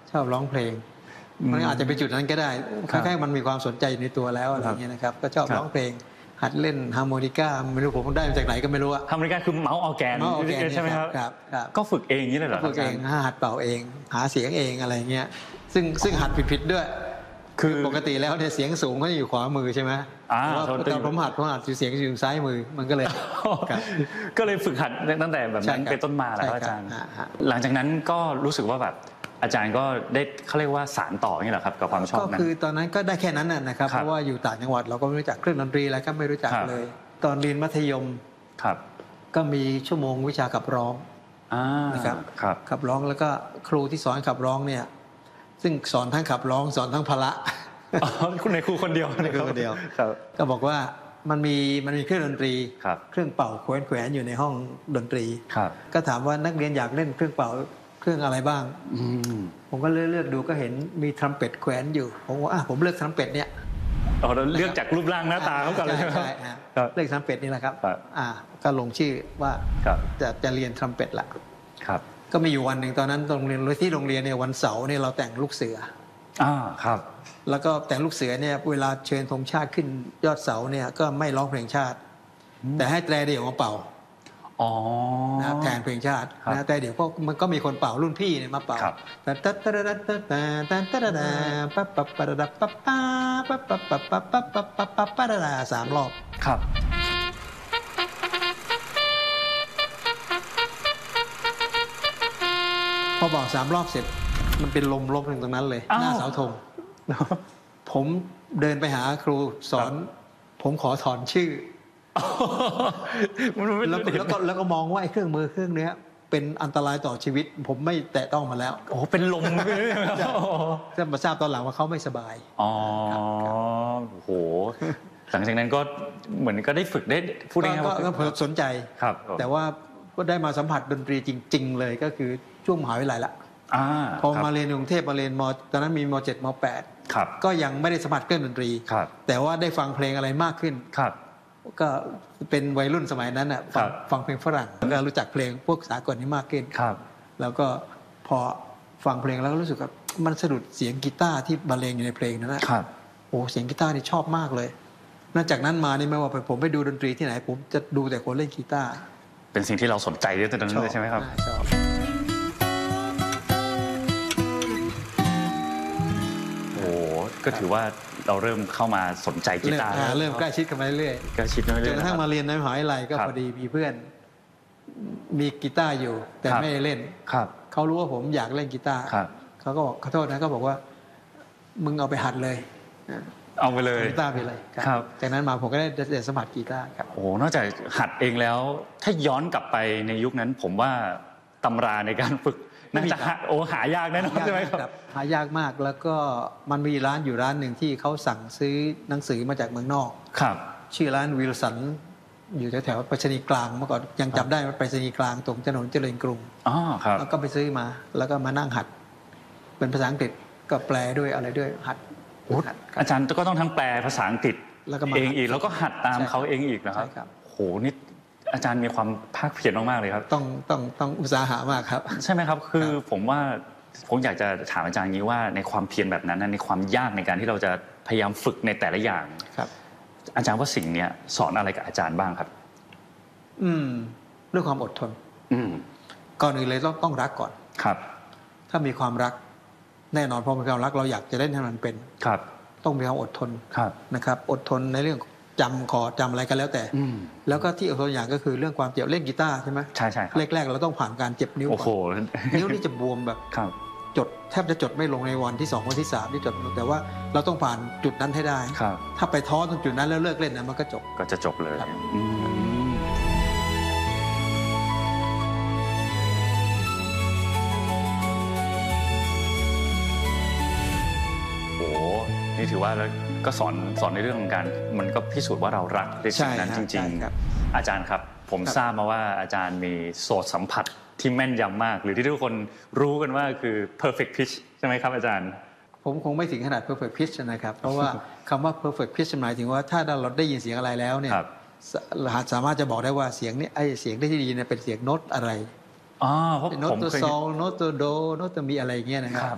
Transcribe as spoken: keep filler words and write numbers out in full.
ชอบร้องเพลงมันอาจจะเป็นจุดนั้นก็ได้คล้ายๆมันมีความสนใจในตัวแล้วอะไรเงี้ยนะครับก็ชอบร้องเพลงหัดเล่นฮาร์โมนิก้าไม่รู้ผมได้มาจากไหนก็ไม่รู้อะฮาร์โมนิก้าคือเมาส์ออร์แกนใช่ไหมครับครับก็ฝึกเองนี่เลยเหรอฝึกเองหัดเป่าเองหาเสียงเองอะไรเงี้ยซึ่งซึ่งหัดผิดๆด้วยคือปกติแล้วเนี่ยเสียงสูงก็อยู่ขวามือใช่ไหมว่าตอนผมหัดผมหัดเสียงอยู่ซ้ายมือมันก็เลยก็เลยฝึกหัดตั้งแต่แบบนั้นเป็นต้นมาแล้วอาจารย์หลังจากนั้นก็รู้สึกว่าแบบอาจารย์ก็ได้เขาเรียกว่าสานต่ออย่างนี้เหรอครับกับความชอบนั้นก็คือตอนนั้นก็ได้แค่นั้นนะครับเพราะว่าอยู่ต่างจังหวัดเราก็ไม่รู้จักเครื่องดนตรีอะไรก็ไม่รู้จักเลยตอนเรียนมัธยมก็มีชั่วโมงวิชาขับร้องนะครับขับร้องแล้วก็ครูที่สอนขับร้องเนี่ยซึ่งสอนทั้งขับร้องสอนทั้งพละคุณในครูคนเดียวในครูคนเดียวก็บอกว่ามันมีมันมีเครื่องดนตรีเครื่องเป่าแขวนแขวนอยู่ในห้องดนตรีก็ถามว่านักเรียนอยากเล่นเครื่องเป่าเครื่องอะไรบ้างผมก็เลือกเลือกดูก็เห็นมีทรัมเป็ตแขวนอยู่ผมว่าอ่ะผมเลือกทรัมเป็ตเนี่ยเราเลือกจากรูปร่างหน้าตาเขาก่อนเลยใช่เลือกทรัมเป็ตนี่แหละครับอ่าก็ลงชื่อว่าจะจะเรียนทรัมเป็ตละครับก็มีอยู่วันหนึ่งตอนนั้นโรงเรียนที่โรงเรียนเนี่ยวันเสาร์เนี่ยเราแต่งลูกเสืออ่าครับแล้วก็แต่งลูกเสือเนี่ยเวลาเชิญธงชาติขึ้นยอดเสาเนี่ยก็ไม่ร้องเพลงชาติแต่ให้แตรเดี่ยวมาเป่าอ๋อนะแทนเพลงชาตินะแต่เดี๋ยวก็มันก็มีคนเป่ารุ่นพี่เนี่ยมาเป่าตัดตัดตัดตัดตัดตัดตัดตัดปั๊บปั๊บปั๊บปั๊บปั๊บปั๊บปั๊บปั๊บปั๊บปั๊บปั๊บปั๊บปั๊บปั๊บปั๊บสามรอบครับพอบอกสามรอบเสร็จมันเป็นลมลบตรงนั้นเลยหน้าเสาธงผมเดินไปหาครูสอนผมขอถอนชื่อแล้วก็แล้วก็แล้วก็มองว่าไอ้เครื่องมือเครื่องนี้เป็นอันตรายต่อชีวิตผมไม่แตะต้องมาแล้วโอ้เป็นลมจะมาทราบตอนหลังว่าเขาไม่สบายอ๋อโหหลังจากนั้นก็เหมือนก็ได้ฝึกได้พูดได้ก็สนใจครับแต่ว่าก็ได้มาสัมผัสดนตรีจริงๆเลยก็คือช่วงมหาวิทยาลัยละพอมาเรียนกรุงเทพมาเรียนมตอนนั้นมีมเจ็ดมแปดก็ยังไม่ได้สัมผัสเครื่องดนตรีแต่ว่าได้ฟังเพลงอะไรมากขึ้นก็เป็นวัยรุ่นสมัยนั้นอ่ะฟังเพลงฝรั่งแล้วก็รู้จักเพลงพวกสากลนี้มากขึ้นแล้วก็พอฟังเพลงแล้วก็รู้สึกว่ามันสะดุดเสียงกีตาร์ที่บรรเลงอยู่ในเพลงนั้นนะโอ้เสียงกีตาร์นี่ชอบมากเลยนอกจากนั้นมานี่ไม่ว่าผมไปดูดนตรีที่ไหนผมจะดูแต่คนเล่นกีตาร์เป็นสิ่งที่เราสนใจด้วยตอนนั้นเลยใช่ไหมครับชอบโอ้ก็ถือว่าเราเริ่มเข้ามาสนใจกีตาร์เริ่มใกล้ชิดกันไปเรื่อยใกล้ชิดกันไปเรื่อยจนกระทั่งมาเรียนในมหาวิทยาลัยก็พอดีมีเพื่อนมีกีตาร์อยู่แต่ไม่ได้เล่นเขารู้ว่าผมอยากเล่นกีตาร์เขาก็บอกขอโทษนะก็บอกว่ามึงเอาไปหัดเลยเอาไปเลยกีตาร์ไปเลยครับจากนั้นมาผมก็ได้ได้สัมผัสกีตาร์ครับโอ้นอกจากหัดเองแล้วถ้าย้อนกลับไปในยุคนั้นผมว่าตำราในการฝึกน่าจะโอ้หายากแน่นอนใช่ไหมครับหายากมากแล้วก็มันมีร้านอยู่ร้านหนึ่งที่เขาสั่งซื้อหนังสือมาจากเมืองนอกครับชื่อร้านวิลสันอยู่แถวๆไปรษณีย์กลางเมื่อก่อนยังจำได้ว่าไปรษณีย์กลางตรงถนนเจริญกรุงอ๋อครับแล้วก็ไปซื้อมาแล้วก็มานั่งหัดเป็นภาษาอังกฤษก็แปลด้วยอะไรด้วยหัดอาจารย์ก็ต้องทั้งแปลภาษาอังกฤษเองอีกแล้วก็หัดตามเขาเองอีกนะครับโหนี่อาจารย์มีความภาคเพียรมากๆเลยครับต้องต้องต้องอุตสาหะมากครับใช่ไหมครับคือผมว่าผมอยากจะถามอาจารย์นี้ว่าในความเพียรแบบนั้นในความยากในการที่เราจะพยายามฝึกในแต่ละอย่างครับอาจารย์ว่าสิ่งนี้สอนอะไรกับอาจารย์บ้างครับอืมเรื่องความอดทนอืมก่อนอื่นเลยต้องต้องรักก่อนครับถ้ามีความรักแน่นอนพอมีความรักเราอยากจะเล่นให้มันเป็นครับต้องมีความอดทนนะครับอดทนในเรื่องจำคอจำอะไรกันแล้วแต่แล้วก็ที่อดทนอย่างก็คือเรื่องความเจ็บเล่นกีตาร์ใช่ไหมใช่ใช่ครับแรกๆเราต้องผ่านการเจ็บนิ้วก่อนนิ้วนี่จะบวมแบบจดแทบจะจดไม่ลงในวันที่สองวันที่สามที่จดแต่ว่าเราต้องผ่านจุดนั้นให้ได้ถ้าไปท้อตรงจุดนั้นแล้วเลิกเล่นนะมันก็จบก็จะจบเลยนี่ถือว่าแล้วก็สอนสอนในเรื่องของการมันก็พิสูจน์ว่าเรารักในสิ่งนั้นจริงๆอาจารย์ครับผมทราบมาว่าอาจารย์มีโสตสัมผัสที่แม่นยำมากหรือที่ทุกคนรู้กันว่าคือ perfect pitch ใช่ไหมครับอาจารย์ผมคงไม่ถึงขนาด perfect pitch นะครับเพราะว่าคำว่า perfect pitch หมายถึงว่าถ้าเราได้ยินเสียงอะไรแล้วเนี่ยสามารถจะบอกได้ว่าเสียงนี้ไอ้เสียงที่ดีเนี่ยเป็นเสียงโน้ตอะไรอ๋อเพราะโน้ตตัวซอลโน้ตตัวโดโน้ตตัวมีอะไรเงี้ยนะครับ